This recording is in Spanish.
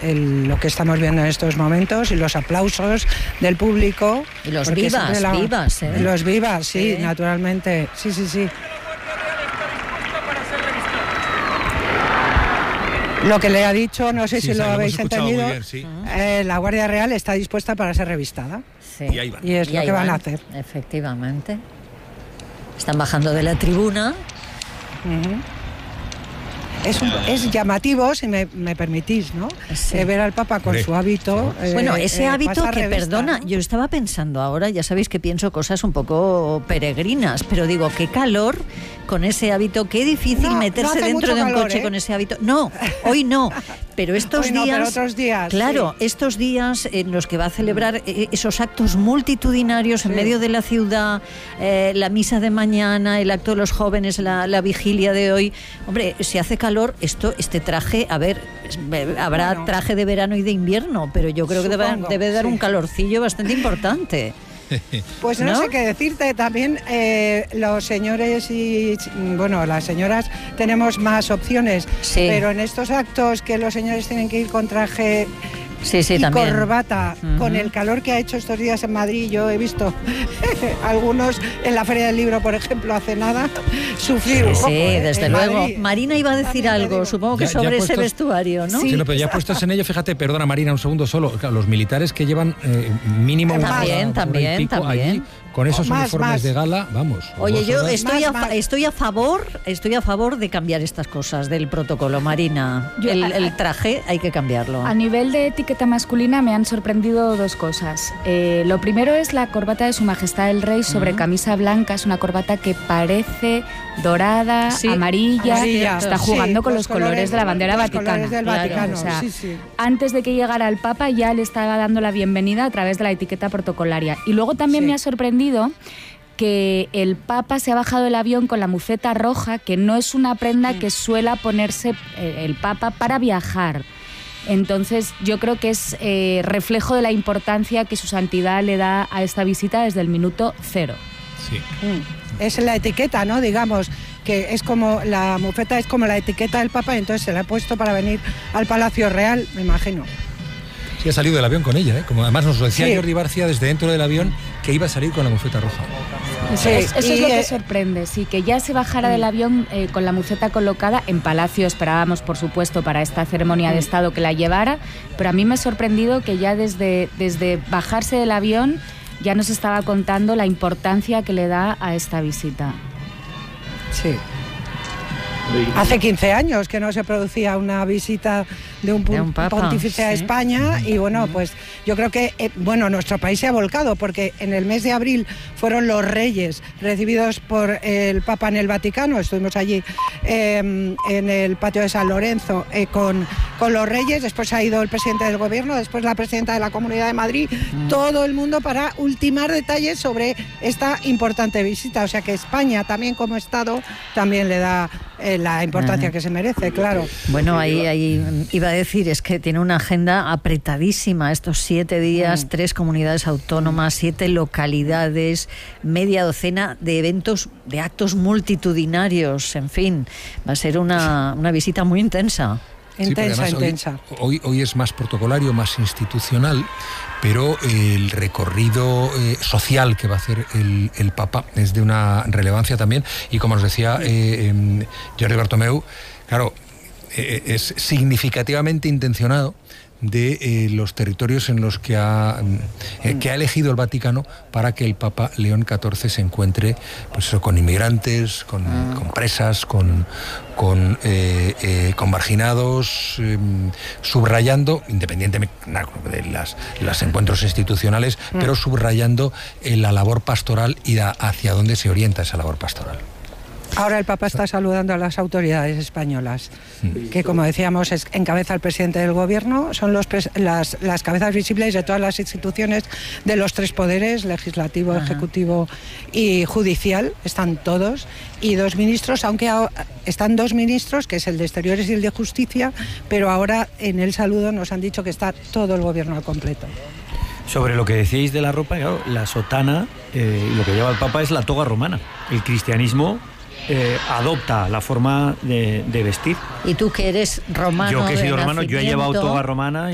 lo que estamos viendo en estos momentos y los aplausos del público. Y los vivas, Los vivas, sí, naturalmente. Sí. Lo que le ha dicho, no sé si lo habéis entendido, bien, sí. La Guardia Real está dispuesta para ser revistada. Sí. Y ahí van. Y es lo que van a hacer. Efectivamente. Están bajando de la tribuna. Es llamativo, si me permitís, ¿no? Sí. Ver al Papa con su hábito. Bueno, ese hábito que, revista, perdona, ¿no? Yo estaba pensando ahora, ya sabéis que pienso cosas un poco peregrinas, pero digo, qué calor con ese hábito, qué difícil meterse dentro de un coche con ese hábito. No, hoy no. Pero estos días, pero otros días, claro, estos días en los que va a celebrar esos actos multitudinarios en medio de la ciudad, la misa de mañana, el acto de los jóvenes, la vigilia de hoy. Hombre, si hace calor, este traje, a ver, habrá traje de verano y de invierno, pero yo creo que debe dar un calorcillo bastante importante. Pues no sé qué decirte, también los señores y las señoras tenemos más opciones, pero en estos actos que los señores tienen que ir con traje y también corbata, con el calor que ha hecho estos días en Madrid, yo he visto algunos en la Feria del Libro, por ejemplo, hace nada, sufrir un poco. Sí, desde luego. Madrid, Marina iba a decir algo, supongo que sobre ese vestuario, ¿no? Sí, pero ya puestos en ello, fíjate, perdona Marina, un segundo solo, los militares que llevan mínimo también. Allí, con esos uniformes de gala, vamos. Oye, yo estoy a favor de cambiar estas cosas del protocolo, Marina. El traje hay que cambiarlo. A nivel de etiqueta masculina me han sorprendido dos cosas. Lo primero es la corbata de Su Majestad el Rey sobre camisa blanca. Es una corbata que parece dorada, amarilla. Está jugando con los colores de la bandera vaticana. Vaticano. O sea, antes de que llegara el Papa ya le estaba dando la bienvenida a través de la etiqueta protocolaria. Y luego también me ha sorprendido que el Papa se ha bajado del avión con la muceta roja, que no es una prenda que suela ponerse el Papa para viajar. Entonces yo creo que es reflejo de la importancia que su santidad le da a esta visita desde el minuto cero. Sí. Es la etiqueta, ¿no? Digamos que es como la mufeta es como la etiqueta del Papa, entonces se la ha puesto para venir al Palacio Real, me imagino. Sí, ha salido del avión con ella, como además nos lo decía Jordi Barcia desde dentro del avión, que iba a salir con la mufeta roja. Sí, eso es lo que sorprende, que ya se bajara del avión con la muceta colocada en Palacio. Esperábamos, por supuesto, para esta ceremonia de Estado que la llevara, pero a mí me ha sorprendido que ya desde bajarse del avión ya nos estaba contando la importancia que le da a esta visita. Sí. Hace 15 años que no se producía una visita de un pontífice a España y pues yo creo que nuestro país se ha volcado porque en el mes de abril fueron los reyes recibidos por el Papa en el Vaticano, estuvimos allí en el patio de San Lorenzo con los reyes, después ha ido el presidente del gobierno, después la presidenta de la Comunidad de Madrid, todo el mundo para ultimar detalles sobre esta importante visita, o sea que España también como Estado también le da la importancia que se merece, claro. Bueno, ahí iba a decir, es que tiene una agenda apretadísima estos 7 días, 3 comunidades autónomas, 7 localidades, media docena de eventos, de actos multitudinarios, en fin, va a ser una visita muy intensa. Intensa. Hoy es más protocolario, más institucional, pero el recorrido social que va a hacer el Papa es de una relevancia también, y como nos decía Jordi Bartomeu, claro, es significativamente intencionado de los territorios en los que ha elegido el Vaticano para que el Papa León XIV se encuentre con inmigrantes, con presas, con marginados, subrayando, independientemente de los encuentros institucionales, pero subrayando la labor pastoral y hacia dónde se orienta esa labor pastoral. Ahora el Papa está saludando a las autoridades españolas, que como decíamos encabeza el presidente del gobierno, son las cabezas visibles de todas las instituciones de los 3 poderes, legislativo, ejecutivo y judicial, están todos, y 2 ministros, aunque están 2 ministros, que es el de Exteriores y el de Justicia, pero ahora en el saludo nos han dicho que está todo el gobierno al completo. Sobre lo que decíais de la ropa, claro, la sotana, lo que lleva el Papa es la toga romana. El cristianismo adopta la forma de vestir. Y tú que eres romano. Yo que he sido romano, yo he llevado toga romana.